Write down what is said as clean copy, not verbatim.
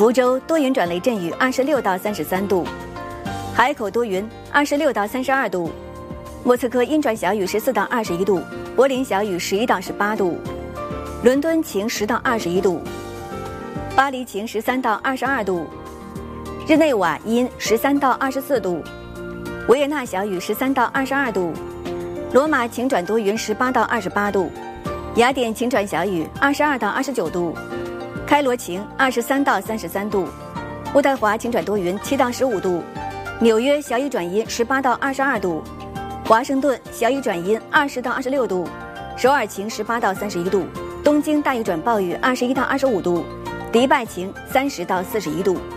福州多云转雷阵雨26到33度，海口多云26到32度，莫斯科阴转小雨14到21度，柏林小雨11到18度，伦敦晴10到21度，巴黎晴13到22度，日内瓦阴13到24度，维也纳小雨13到22度，罗马晴转多云18到28度，雅典晴转小雨22到29度，开罗晴23到33度，渥太华晴转多云7到15度，纽约小雨转阴18到22度，华盛顿小雨转阴20到26度，首尔晴18到31度，东京大雨转暴雨21到25度，迪拜晴30到41度。